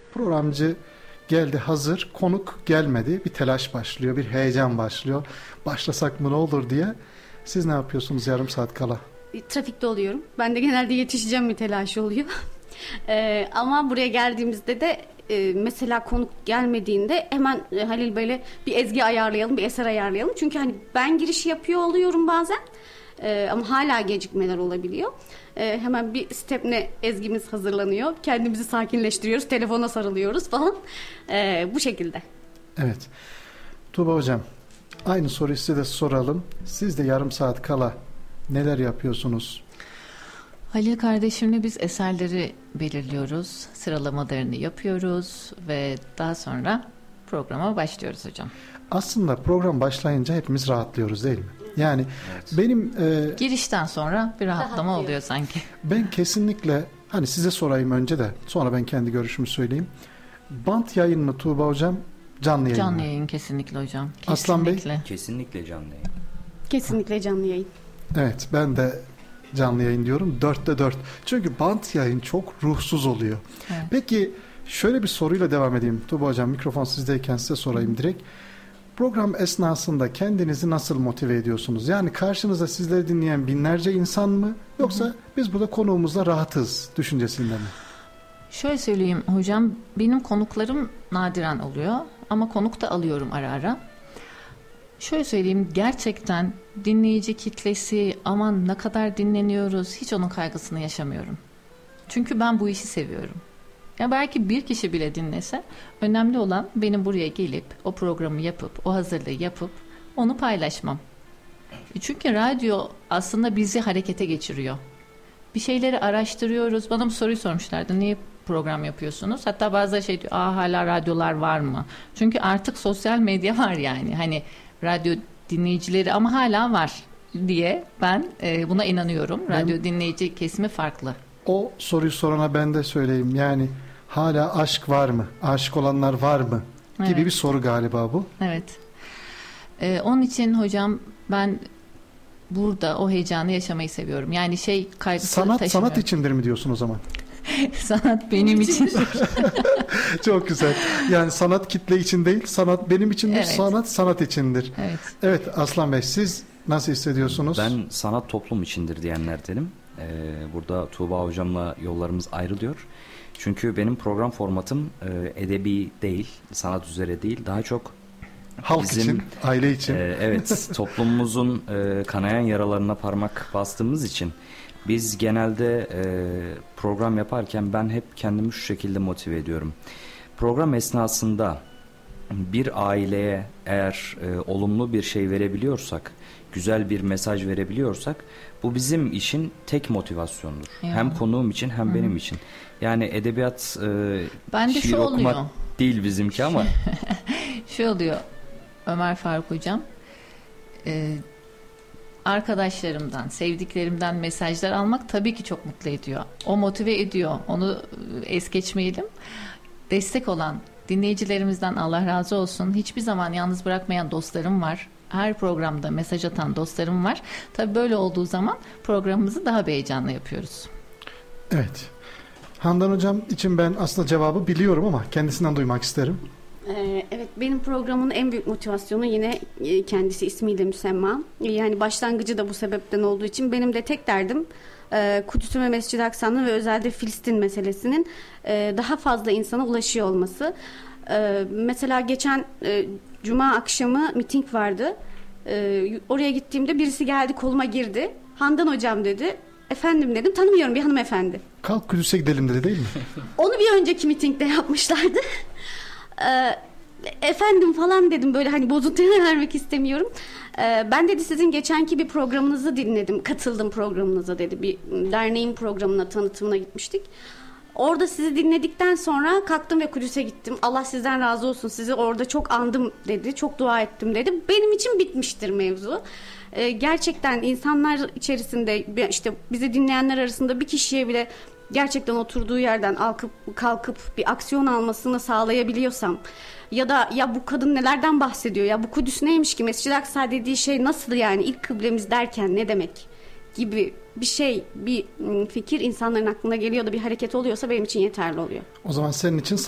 Programcı geldi hazır, konuk gelmedi. Bir telaş başlıyor, bir heyecan başlıyor. Başlasak mı ne olur diye. Siz ne yapıyorsunuz yarım saat kala? Trafikte oluyorum. Ben de genelde yetişeceğim bir telaşı oluyor. Ama buraya geldiğimizde de mesela konuk gelmediğinde hemen Halil Bey'le bir ezgi ayarlayalım, bir eser ayarlayalım. Çünkü hani ben giriş yapıyor oluyorum bazen. Ama hala gecikmeler olabiliyor. Hemen bir stepne ezgimiz hazırlanıyor. Kendimizi sakinleştiriyoruz. Telefona sarılıyoruz falan. Bu şekilde. Evet. Tuğba Hocam, aynı soruyu size de soralım. Siz de yarım saat kala neler yapıyorsunuz? Halil kardeşimle biz eserleri belirliyoruz. Sıralamalarını yapıyoruz ve daha sonra programa başlıyoruz hocam. Aslında program başlayınca hepimiz rahatlıyoruz değil mi? Yani Evet. benim Girişten sonra bir rahatlama oluyor sanki. ben kesinlikle hani size sorayım önce de sonra ben kendi görüşümü söyleyeyim. Bant yayın mı Tuğba Hocam? Canlı yayın Canlı mı? yayın kesinlikle hocam. Aslan Bey? Kesinlikle. Kesinlikle canlı yayın. Kesinlikle canlı yayın. Evet, ben de canlı yayın diyorum. 4'te 4. Çünkü bant yayın çok ruhsuz oluyor. Evet. Peki şöyle bir soruyla devam edeyim. Tuğba Hocam, mikrofon sizdeyken size sorayım direkt. Program esnasında kendinizi nasıl motive ediyorsunuz? Yani karşınızda sizleri dinleyen binlerce insan mı? Yoksa biz burada konuğumuzla rahatız düşüncesinde mi? Şöyle söyleyeyim hocam, benim konuklarım nadiren oluyor ama konuk da alıyorum ara ara. Şöyle söyleyeyim, gerçekten dinleyici kitlesi, aman ne kadar dinleniyoruz, hiç onun kaygısını yaşamıyorum. Çünkü ben bu işi seviyorum. Ya belki bir kişi bile dinlese, önemli olan benim buraya gelip o programı yapıp, o hazırlığı yapıp onu paylaşmam. Çünkü radyo aslında bizi harekete geçiriyor. Bir şeyleri araştırıyoruz. Bana bu soruyu sormuşlardı. Niye program yapıyorsunuz? Hatta bazıları şey diyor, hala radyolar var mı? Çünkü artık sosyal medya var yani. Hani radyo dinleyicileri ama hala var diye ben buna inanıyorum. Radyo dinleyici kesimi farklı. O soruyu sorana ben de söyleyeyim. Yani hala aşk var mı? Aşık olanlar var mı? Gibi Evet. bir soru galiba bu. Evet. Onun için hocam ben burada o heyecanı yaşamayı seviyorum. Yani kaygısı Sanat taşımıyorum. içindir mi diyorsun o zaman? Sanat benim için. Çok güzel. Yani sanat kitle için değil, sanat benim içindir, Evet. sanat içindir. Evet. Evet Aslan Bey, siz nasıl hissediyorsunuz? Ben sanat toplum içindir diyenlerdenim. Burada Tuğba hocamla yollarımız ayrılıyor. Çünkü benim program formatım edebi değil, sanat üzere değil. Daha çok Halk bizim, için, aile için. evet, toplumumuzun kanayan yaralarına parmak bastığımız için biz genelde program yaparken ben hep kendimi şu şekilde motive ediyorum. Program esnasında bir aileye eğer olumlu bir şey verebiliyorsak, güzel bir mesaj verebiliyorsak bu bizim için tek motivasyondur. Ya. Hem konuğum için hem benim için. Yani edebiyat Bende şiir şu okumak oluyor. değil bizimki ama Oluyor Ömer Faruk hocam. Arkadaşlarımdan, sevdiklerimden mesajlar almak tabii ki çok mutlu ediyor. O motive ediyor. Onu es geçmeyelim. Destek olan dinleyicilerimizden Allah razı olsun. Hiçbir zaman yalnız bırakmayan dostlarım var. Her programda mesaj atan dostlarım var. Tabii böyle olduğu zaman programımızı daha bir heyecanlı yapıyoruz. Evet. Handan Hocam için ben aslında cevabı biliyorum ama kendisinden duymak isterim. Evet, benim programın en büyük motivasyonu yine kendisi ismiyle müsemma. Yani başlangıcı da bu sebepten olduğu için benim de tek derdim Kudüs'ün ve Mescid-i Aksa'nın ve özellikle Filistin meselesinin daha fazla insana ulaşıyor olması. Mesela geçen Cuma akşamı miting vardı. Oraya gittiğimde birisi geldi, koluma girdi. Handan Hocam dedi. Efendim dedim, tanımıyorum, bir hanımefendi. Kalk Kudüs'e gidelim dedi değil mi? Onu bir önceki mitingde yapmışlardı. Efendim falan dedim, böyle hani bozuntuya vermek istemiyorum. Ben dedi sizin geçenki bir programınızı dinledim, katıldım programınıza dedi. Bir derneğin programına, tanıtımına gitmiştik. Orada sizi dinledikten sonra kalktım ve Kudüs'e gittim. Allah sizden razı olsun, sizi orada çok andım dedi, çok dua ettim dedi. Benim için bitmiştir mevzu. Gerçekten insanlar içerisinde, işte bizi dinleyenler arasında bir kişiye bile gerçekten oturduğu yerden kalkıp bir aksiyon almasını sağlayabiliyorsam, ya da ya bu kadın nelerden bahsediyor, ya bu Kudüs neymiş ki, Mescid-i Aksa dediği şey nasıl, yani ilk kıblemiz derken ne demek gibi bir şey, bir fikir insanların aklına geliyor da bir hareket oluyorsa benim için yeterli oluyor. O zaman senin için